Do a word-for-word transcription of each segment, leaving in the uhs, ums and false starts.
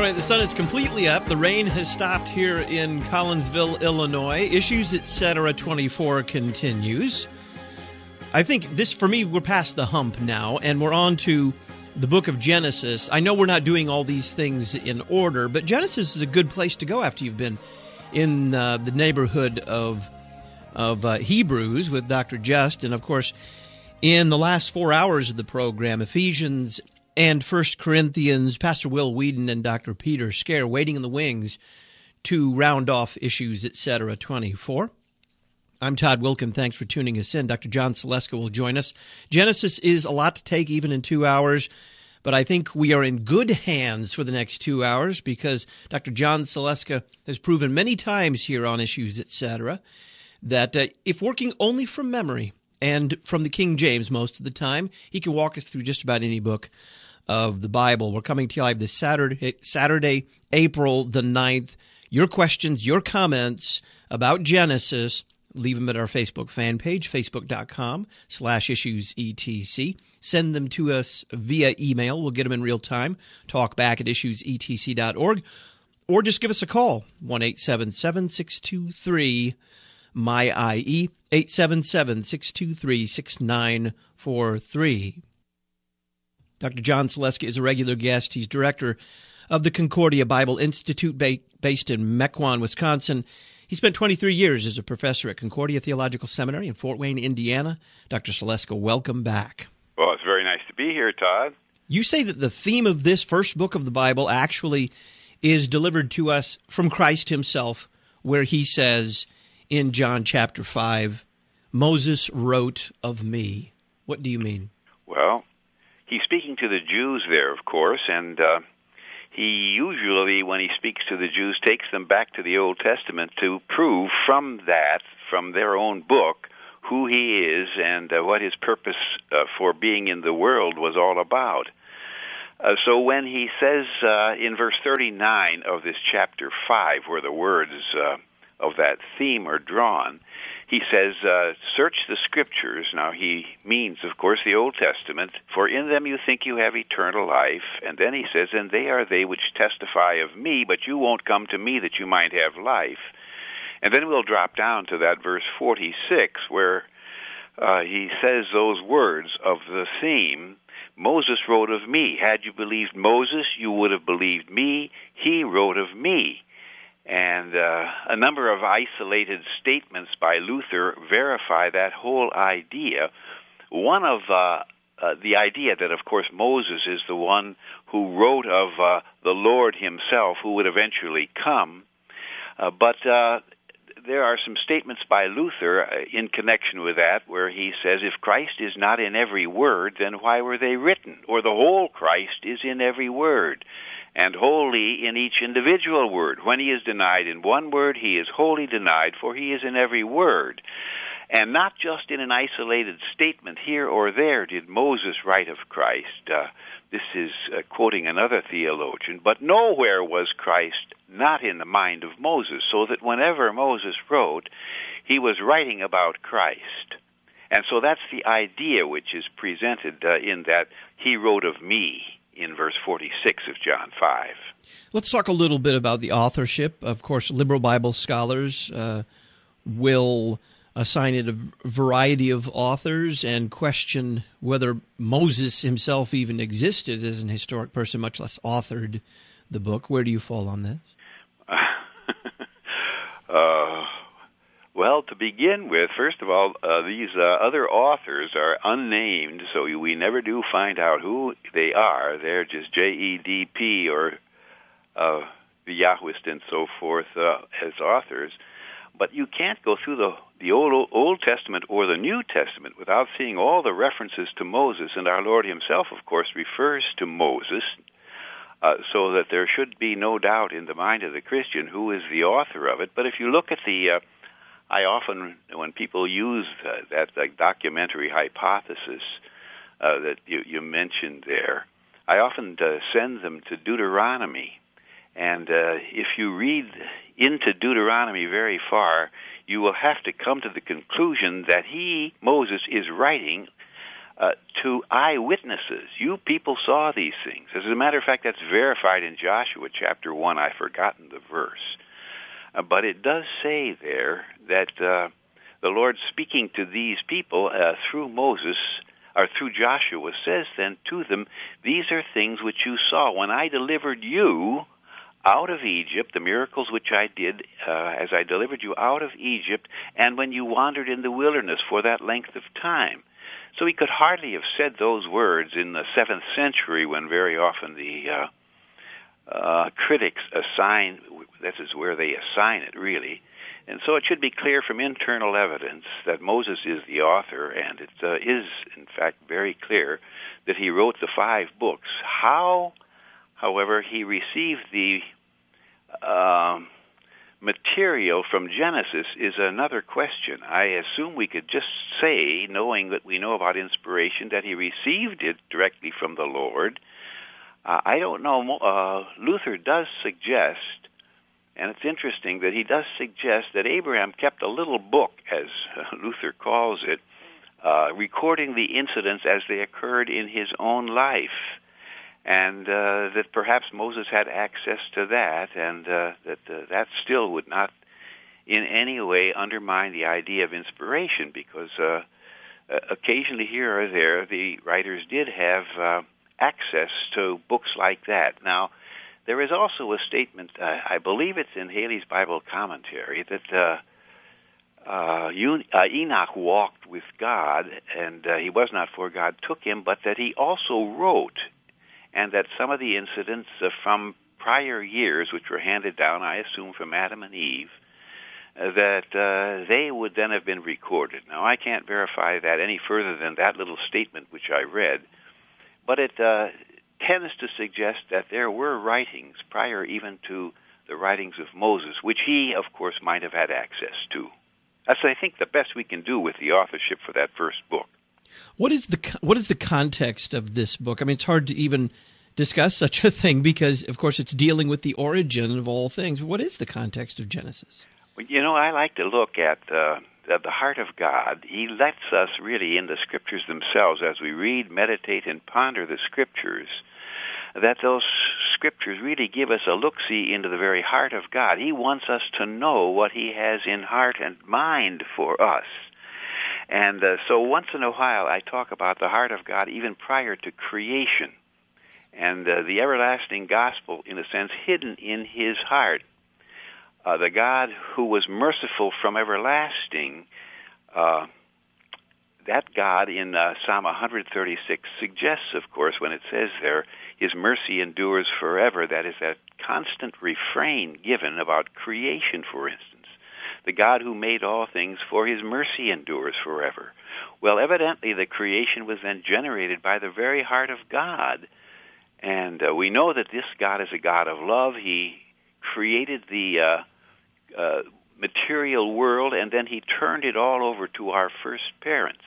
All right, the sun is completely up. The rain has stopped here in Collinsville, Illinois. Issues, et cetera, twenty-four continues. I think this, for me, we're past the hump now, and we're on to the book of Genesis. I know we're not doing all these things in order, but Genesis is a good place to go after you've been in uh, the neighborhood of of uh, Hebrews with Doctor Just. And, of course, in the last four hours of the program, Ephesians and First Corinthians, Pastor Will Whedon and Doctor Peter Scare waiting in the wings to round off issues, et cetera, twenty-four. I'm Todd Wilkin. Thanks for tuning us in. Doctor John Saleska will join us. Genesis is a lot to take even in two hours, but I think we are in good hands for the next two hours because Doctor John Saleska has proven many times here on Issues, et cetera, that uh, if working only from memory and from the King James most of the time, he can walk us through just about any book of the Bible. We're coming to you live this Saturday, Saturday, April the ninth. Your questions, your comments about Genesis, leave them at our Facebook fan page, facebook.com slash issues etc. Send them to us via email. We'll get them in real time. Talk back at issues e t c dot org. Or just give us a call, one eight seven seven, six two three, M Y I E, eight seven seven, six two three, six nine four three. Doctor John Saleska is a regular guest. He's director of the Concordia Bible Institute ba- based in Mequon, Wisconsin. He spent twenty-three years as a professor at Concordia Theological Seminary in Fort Wayne, Indiana. Doctor Saleska, welcome back. Well, it's very nice to be here, Todd. You say that the theme of this first book of the Bible actually is delivered to us from Christ himself, where he says in John chapter five, Moses wrote of me. What do you mean? Well, he's speaking to the Jews there, of course, and uh, he usually, when he speaks to the Jews, takes them back to the Old Testament to prove from that, from their own book, who he is and uh, what his purpose uh, for being in the world was all about. Uh, so when he says uh, in verse thirty-nine of this chapter five, where the words uh, of that theme are drawn, he says, uh, search the Scriptures. Now, he means, of course, the Old Testament. For in them you think you have eternal life. And then he says, and they are they which testify of me, but you won't come to me that you might have life. And then we'll drop down to that verse forty-six, where uh, he says those words of the theme, Moses wrote of me. Had you believed Moses, you would have believed me. He wrote of me. And uh, a number of isolated statements by Luther verify that whole idea. One of uh, uh, the idea that, of course, Moses is the one who wrote of uh, the Lord himself who would eventually come. Uh, but uh, there are some statements by Luther uh, in connection with that where he says, if Christ is not in every word, then why were they written? Or the whole Christ is in every word, and wholly in each individual word. When he is denied in one word, he is wholly denied, for he is in every word. And not just in an isolated statement here or there did Moses write of Christ. Uh, this is uh, quoting another theologian, but nowhere was Christ not in the mind of Moses, so that whenever Moses wrote, he was writing about Christ. And so that's the idea which is presented uh, in that he wrote of me, in verse forty-six of John five. Let's talk a little bit about the authorship. Of course, liberal Bible scholars uh, will assign it a variety of authors and question whether Moses himself even existed as an historic person, much less authored the book. Where do you fall on this? uh, well, to begin with, first of all, uh, these uh, other authors are unnamed, so we never do find out who they are. They're just J E D P or uh, the Yahwist and so forth uh, as authors. But you can't go through the, the Old, Old Testament or the New Testament without seeing all the references to Moses, and our Lord himself, of course, refers to Moses, uh, so that there should be no doubt in the mind of the Christian who is the author of it. But if you look at the... Uh, I often, when people use uh, that like, documentary hypothesis uh, that you, you mentioned there, I often uh, send them to Deuteronomy. And uh, if you read into Deuteronomy very far, you will have to come to the conclusion that he, Moses, is writing uh, to eyewitnesses. You people saw these things. As a matter of fact, that's verified in Joshua chapter one. I've forgotten the verse. Uh, but it does say there that uh, the Lord speaking to these people uh, through Moses, or through Joshua, says then to them, these are things which you saw when I delivered you out of Egypt, the miracles which I did uh, as I delivered you out of Egypt, and when you wandered in the wilderness for that length of time. So he could hardly have said those words in the seventh century, when very often the uh, uh, critics assign, this is where they assign it really. And so it should be clear from internal evidence that Moses is the author, and it uh, is, in fact, very clear that he wrote the five books. How, however, he received the uh, material from Genesis is another question. I assume we could just say, knowing that we know about inspiration, that he received it directly from the Lord. Uh, I don't know. Uh, Luther does suggest, and it's interesting that he does suggest that Abraham kept a little book, as Luther calls it, uh, recording the incidents as they occurred in his own life, and uh, that perhaps Moses had access to that, and uh, that uh, that still would not in any way undermine the idea of inspiration, because uh, occasionally here or there the writers did have uh, access to books like that. Now, there is also a statement, uh, I believe it's in Haley's Bible Commentary, that uh, uh, Enoch walked with God, and uh, he was not, for God took him, but that he also wrote, and that some of the incidents uh, from prior years, which were handed down, I assume, from Adam and Eve, uh, that uh, they would then have been recorded. Now, I can't verify that any further than that little statement which I read, but it uh, tends to suggest that there were writings prior even to the writings of Moses, which he, of course, might have had access to. That's, I think, the best we can do with the authorship for that first book. What is the what is the context of this book? I mean, it's hard to even discuss such a thing because, of course, it's dealing with the origin of all things. What is the context of Genesis? Well, you know, I like to look at uh, the heart of God. He lets us really in the Scriptures themselves, as we read, meditate, and ponder the Scriptures, that those Scriptures really give us a look-see into the very heart of God. He wants us to know what He has in heart and mind for us. And uh, so once in a while I talk about the heart of God even prior to creation, and uh, the everlasting gospel, in a sense, hidden in His heart. Uh, the God who was merciful from everlasting, uh, that God in uh, Psalm one thirty-six suggests, of course, when it says there, His mercy endures forever. That is that constant refrain given about creation, for instance. The God who made all things, for His mercy endures forever. Well, evidently the creation was then generated by the very heart of God. And uh, we know that this God is a God of love. He created the uh, uh, material world, and then He turned it all over to our first parents.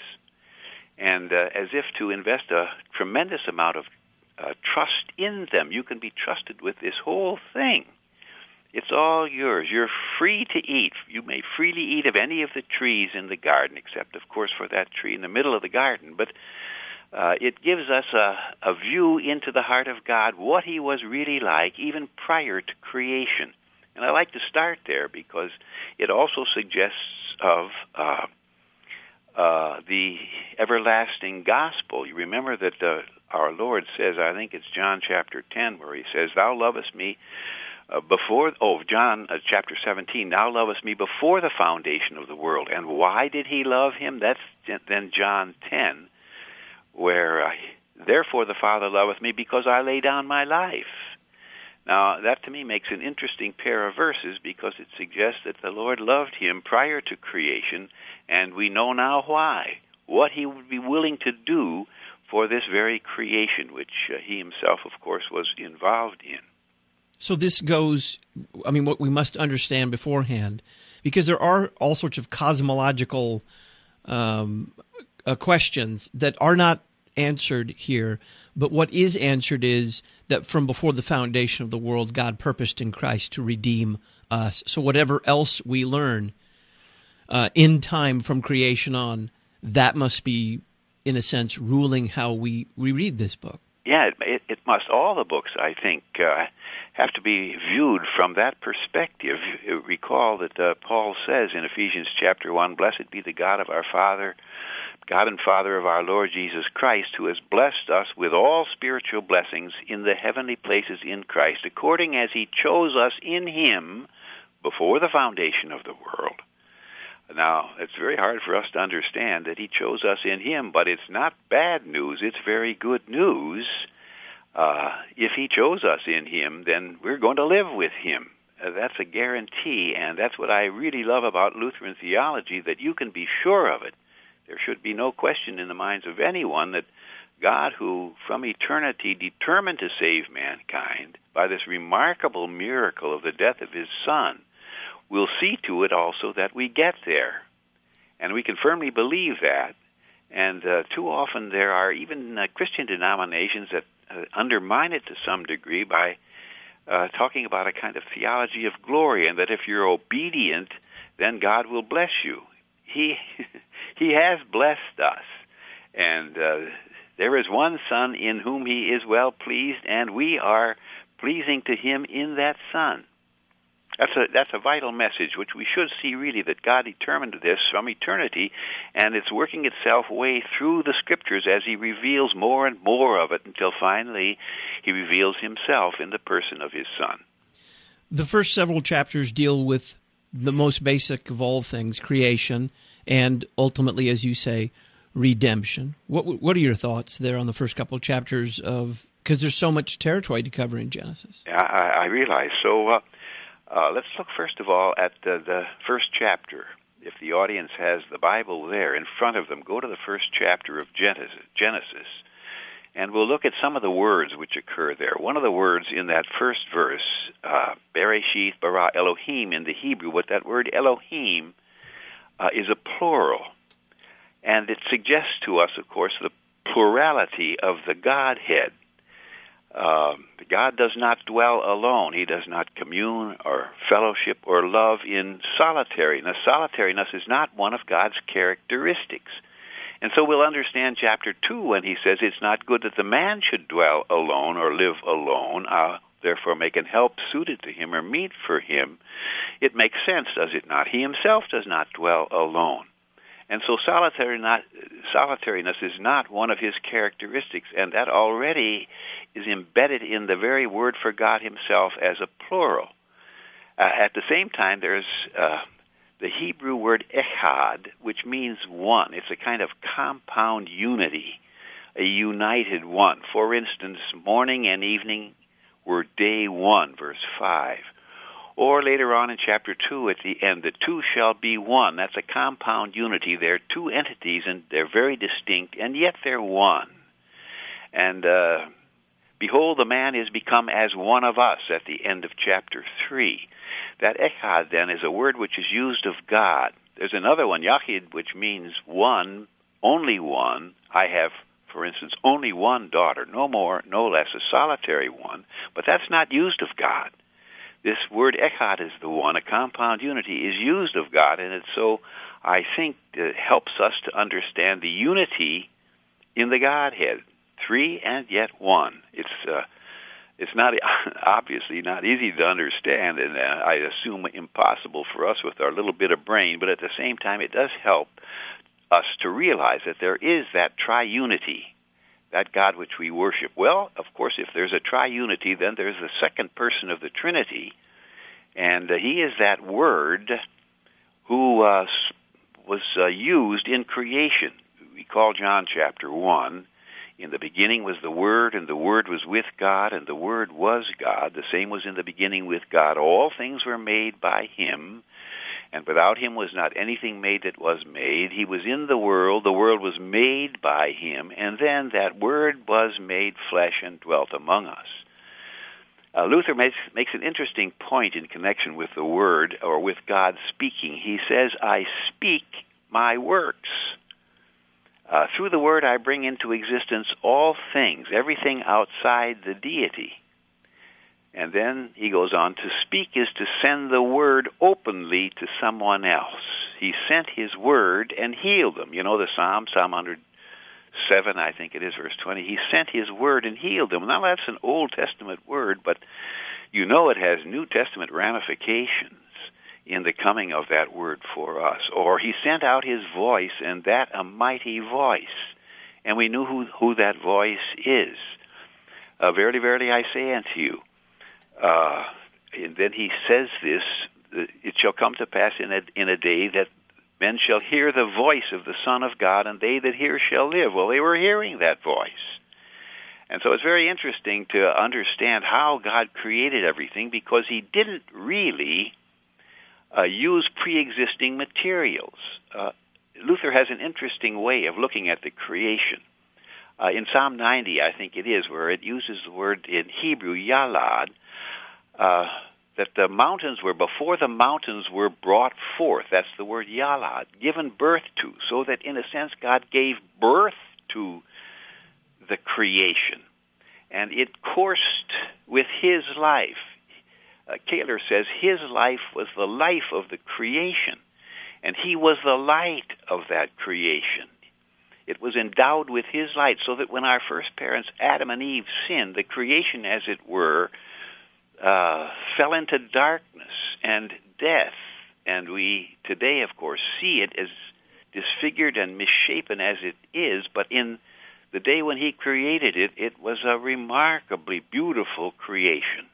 And uh, as if to invest a tremendous amount of uh, trust in them. You can be trusted with this whole thing. It's all yours. You're free to eat. You may freely eat of any of the trees in the garden, except, of course, for that tree in the middle of the garden. But uh, it gives us a, a view into the heart of God, what He was really like, even prior to creation. And I like to start there because it also suggests of uh, uh, the everlasting gospel. You remember that uh, our Lord says, I think it's John chapter ten, where He says, Thou lovest me Uh, before, oh, John uh, chapter seventeen, Thou lovest me before the foundation of the world. And why did He love him? That's then John ten, where, uh, Therefore the Father loveth me, because I lay down my life. Now, that to me makes an interesting pair of verses, because it suggests that the Lord loved him prior to creation, and we know now why, what He would be willing to do for this very creation, which uh, He Himself, of course, was involved in. So this goes, I mean, what we must understand beforehand, because there are all sorts of cosmological um, uh, questions that are not answered here, but what is answered is that from before the foundation of the world, God purposed in Christ to redeem us. So whatever else we learn uh, in time from creation on, that must be in a sense, ruling how we, we read this book. Yeah, it, it, it must. All the books, I think, uh, have to be viewed from that perspective. You recall that uh, Paul says in Ephesians chapter one, "Blessed be the God of our Father, God and Father of our Lord Jesus Christ, who has blessed us with all spiritual blessings in the heavenly places in Christ, according as he chose us in him before the foundation of the world." Now, it's very hard for us to understand that he chose us in him, but it's not bad news. It's very good news. Uh, if he chose us in him, then we're going to live with him. Uh, that's a guarantee, and that's what I really love about Lutheran theology, that you can be sure of it. There should be no question in the minds of anyone that God, who from eternity determined to save mankind by this remarkable miracle of the death of his Son, will see to it also that we get there. And we can firmly believe that. And uh, too often there are even uh, Christian denominations that uh, undermine it to some degree by uh, talking about a kind of theology of glory, and that if you're obedient, then God will bless you. He He has blessed us. And uh, there is one Son in whom he is well pleased, and we are pleasing to him in that Son. That's a that's a vital message, which we should see really, that God determined this from eternity, and it's working itself way through the Scriptures as he reveals more and more of it until finally he reveals himself in the person of his Son. The first several chapters deal with the most basic of all things, creation, and ultimately, as you say, redemption. What what are your thoughts there on the first couple of chapters of, because there's so much territory to cover in Genesis? I, I realize. So uh, uh, let's look first of all at the, the first chapter. If the audience has the Bible there in front of them, go to the first chapter of Genesis, Genesis, and we'll look at some of the words which occur there. One of the words in that first verse, uh, Bereshith bara Elohim in the Hebrew, what that word Elohim uh, is a plural. And it suggests to us, of course, the plurality of the Godhead. Uh, God does not dwell alone. He does not commune or fellowship or love in solitariness. Solitariness is not one of God's characteristics. And so we'll understand chapter two when he says it's not good that the man should dwell alone or live alone, uh, therefore make an help suited to him or meet for him. It makes sense, does it not? He himself does not dwell alone. And so solitariness, solitariness is not one of his characteristics, and that already is embedded in the very word for God himself as a plural. Uh, at the same time, there's uh, the Hebrew word echad, which means one. It's a kind of compound unity, a united one. For instance, morning and evening were day one, verse five. Or later on in chapter two at the end, the two shall be one. That's a compound unity. They're two entities, and they're very distinct, and yet they're one. And uh, behold, the man is become as one of us at the end of chapter three. That echad, then, is a word which is used of God. There's another one, yachid, which means one, only one. I have, for instance, only one daughter, no more, no less, a solitary one. But that's not used of God. This word echad is the one, a compound unity, is used of God, and it so, I think, it helps us to understand the unity in the Godhead, three and yet one. It's uh, it's not obviously not easy to understand, and uh, I assume impossible for us with our little bit of brain, but at the same time, it does help us to realize that there is that triunity, that God which we worship. Well, of course, if there's a triunity, then there's the second person of the Trinity, and uh, he is that Word who uh, was uh, used in creation. Recall John chapter one. In the beginning was the Word, and the Word was with God, and the Word was God. The same was in the beginning with God. All things were made by him, and without him was not anything made that was made. He was in the world, the world was made by him, and then that Word was made flesh and dwelt among us. Uh, Luther makes, makes an interesting point in connection with the Word, or with God speaking. He says, I speak my works. Uh, through the Word I bring into existence all things, everything outside the deity. And then he goes on, to speak is to send the Word openly to someone else. He sent his Word and healed them. You know the Psalm, Psalm one seven, I think it is, verse twenty, he sent his word and healed them. Now, that's an Old Testament word, but you know it has New Testament ramifications in the coming of that word for us. Or he sent out his voice, and that a mighty voice. And we knew who, who that voice is. Uh, verily, verily, I say unto you. Uh, and then he says this, it shall come to pass in a, in a day that men shall hear the voice of the Son of God, and they that hear shall live. Well, they were hearing that voice. And so it's very interesting to understand how God created everything, because he didn't really uh, use pre-existing materials. Uh, Luther has an interesting way of looking at the creation. Uh, in Psalm ninety, I think it is, where it uses the word in Hebrew, yalad, uh, that the mountains were, before the mountains were brought forth, that's the word yalad, given birth to, so that in a sense God gave birth to the creation. And it coursed with his life. Uh, Kaler says his life was the life of the creation, and he was the light of that creation. It was endowed with his light, so that when our first parents, Adam and Eve, sinned, the creation, as it were, uh, fell into darkness and death. And we today, of course, see it as disfigured and misshapen as it is, but in the day when he created it, it was a remarkably beautiful creation.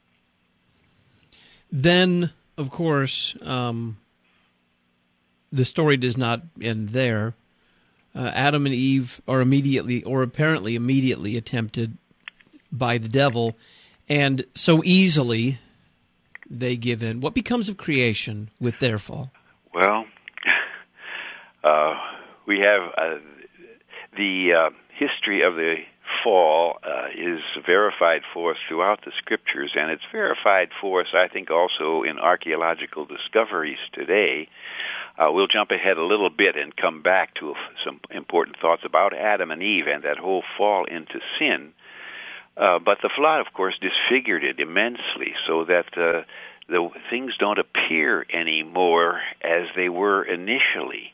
Then, of course, um, the story does not end there. Uh, Adam and Eve are immediately, or apparently immediately, attempted by the devil, and so easily they give in. What becomes of creation with their fall? Well, uh, we have uh, the uh, history of the fall uh, is verified for us throughout the Scriptures, and it's verified for us, I think, also in archaeological discoveries today. Uh, we'll jump ahead a little bit and come back to some important thoughts about Adam and Eve and that whole fall into sin. Uh, but the flood, of course, disfigured it immensely, so that uh, the things don't appear anymore as they were initially.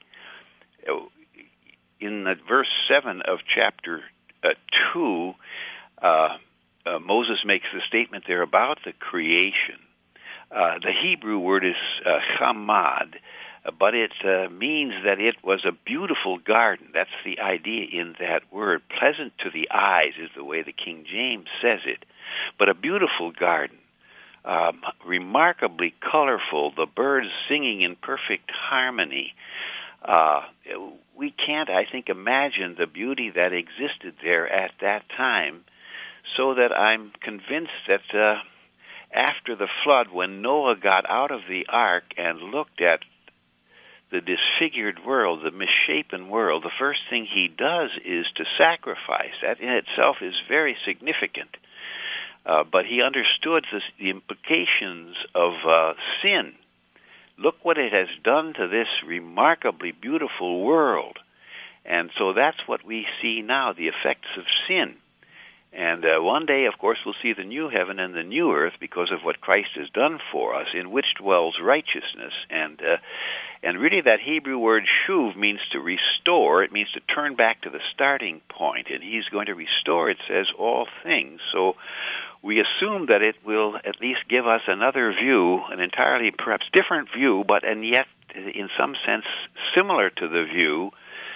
In the verse seven of chapter uh, two, uh, uh, Moses makes the statement there about the creation. Uh, the Hebrew word is uh, chamad, but it uh, means that it was a beautiful garden. That's the idea in that word. Pleasant to the eyes is the way the King James says it. But a beautiful garden, um, remarkably colorful, the birds singing in perfect harmony. Uh, we can't, I think, imagine the beauty that existed there at that time, so that I'm convinced that uh, after the flood, when Noah got out of the ark and looked at the disfigured world, the misshapen world, the first thing he does is to sacrifice. That in itself is very significant. Uh, but he understood this, the implications of uh, sin. Look what it has done to this remarkably beautiful world. And so that's what we see now, the effects of sin. And uh, one day, of course, we'll see the new heaven and the new earth because of what Christ has done for us, in which dwells righteousness. And uh, and really that Hebrew word shuv means to restore. It means to turn back to the starting point. And he's going to restore, it says, all things. So we assume that it will at least give us another view, an entirely perhaps different view, but and yet in some sense similar to the view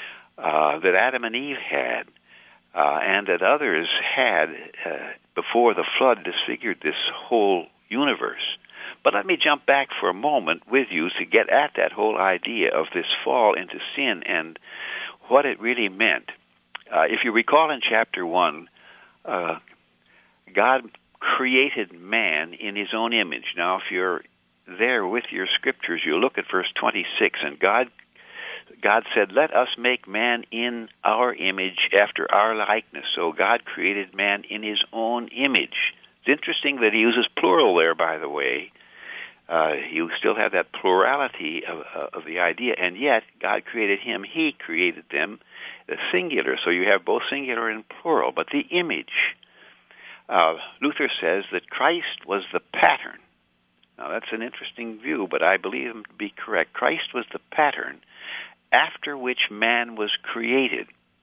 uh, that Adam and Eve had. Uh, and that others had uh, before the flood disfigured this whole universe. But let me jump back for a moment with you to get at that whole idea of this fall into sin and what it really meant. Uh, if you recall in chapter one, uh, God created man in his own image. Now, if you're there with your scriptures, you look at verse twenty-six, and God God said, let us make man in our image after our likeness. So God created man in his own image. It's interesting that he uses plural there, by the way. Uh, you still have that plurality of, uh, of the idea, and yet God created him, he created them, the singular. So you have both singular and plural. But the image, uh, Luther says that Christ was the pattern. Now that's an interesting view, but I believe him to be correct. Christ was the pattern after which man was created.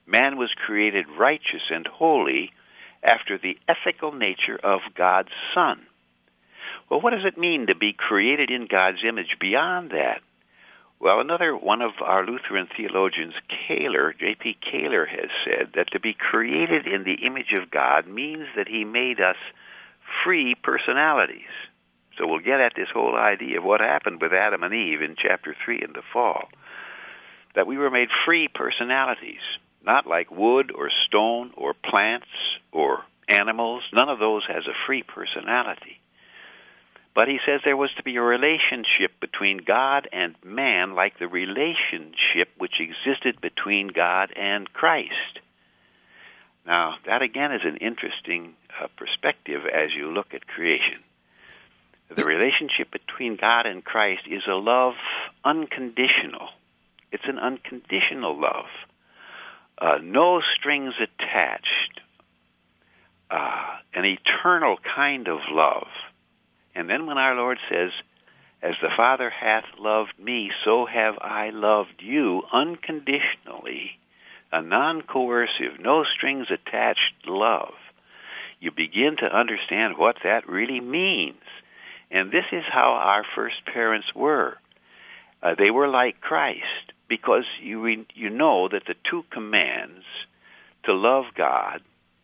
Man was created righteous and holy after the ethical nature of God's Son. Well, what does it mean to be created in God's image beyond that? Well, another one of our Lutheran theologians, Kaler, J P Kaler, has said that to be created in the image of God means that he made us free personalities. So we'll get at this whole idea of what happened with Adam and Eve in chapter three in the fall. That we were made free personalities, not like wood or stone or plants or animals. None of those has a free personality. But he says there was to be a relationship between God and man like the relationship which existed between God and Christ. Now, that again is an interesting uh, perspective as you look at creation. The relationship between God and Christ is a love unconditional. It's an unconditional love. Uh, no strings attached. Uh, an eternal kind of love. And then when our Lord says, as the Father hath loved me, so have I loved you, unconditionally, a non-coercive, no strings attached love, you begin to understand what that really means. And this is how our first parents were. Uh, they were like Christ, because you re- you know that the two commands, to love God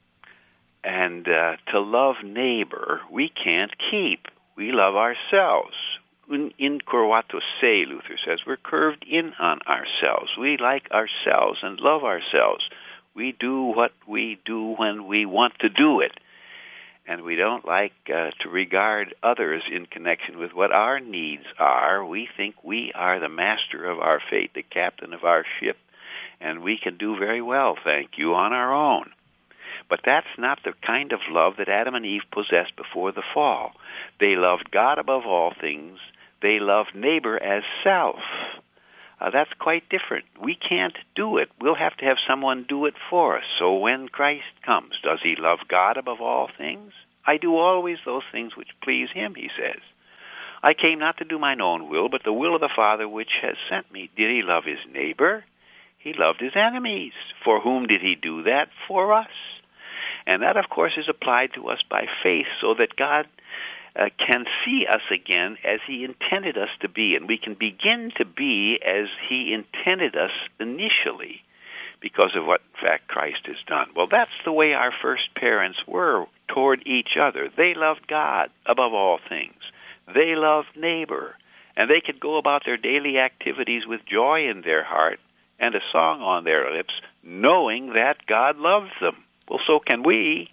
and uh, to love neighbor, we can't keep. We love ourselves. In curvato se, Luther says, we're curved in on ourselves. We like ourselves and love ourselves. We do what we do when we want to do it. And we don't like uh, to regard others in connection with what our needs are. We think we are the master of our fate, the captain of our ship, and we can do very well, thank you, on our own. But that's not the kind of love that Adam and Eve possessed before the fall. They loved God above all things. They loved neighbor as self. Uh, that's quite different. We can't do it. We'll have to have someone do it for us. So when Christ comes, does he love God above all things? I do always those things which please him, he says. I came not to do mine own will, but the will of the Father which has sent me. Did he love his neighbor? He loved his enemies. For whom did he do that? For us. And that, of course, is applied to us by faith so that God uh, can see us again as he intended us to be. And we can begin to be as he intended us initially because of what, in fact, Christ has done. Well, that's the way our first parents were toward each other. They loved God above all things. They loved neighbor. And they could go about their daily activities with joy in their heart and a song on their lips, knowing that God loves them. Well, so can we.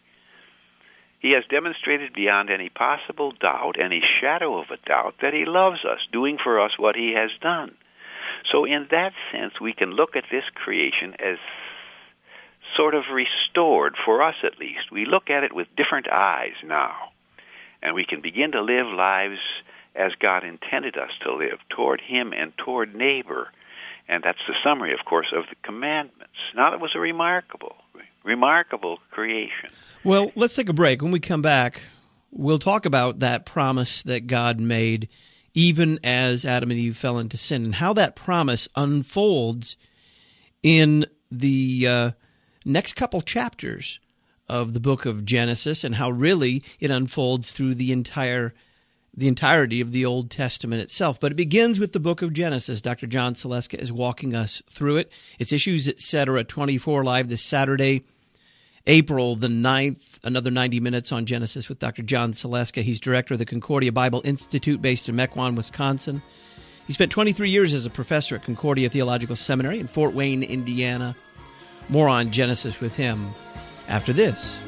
He has demonstrated beyond any possible doubt, any shadow of a doubt, that he loves us, doing for us what he has done. So in that sense, we can look at this creation as sort of restored, for us at least. We look at it with different eyes now, and we can begin to live lives as God intended us to live, toward him and toward neighbor. And that's the summary, of course, of the commandments. Now, it was a remarkable, remarkable creation. Well, let's take a break. When we come back, we'll talk about that promise that God made even as Adam and Eve fell into sin, and how that promise unfolds in the uh, next couple chapters of the book of Genesis, and how really it unfolds through the entire the entirety of the Old Testament itself. But it begins with the book of Genesis. Doctor John Saleska is walking us through it. It's Issues Etc. twenty-four live this Saturday, April the ninth, another ninety minutes on Genesis with Doctor John Saleska. He's director of the Concordia Bible Institute based in Mequon, Wisconsin. He spent twenty-three years as a professor at Concordia Theological Seminary in Fort Wayne, Indiana. More on Genesis with him after this.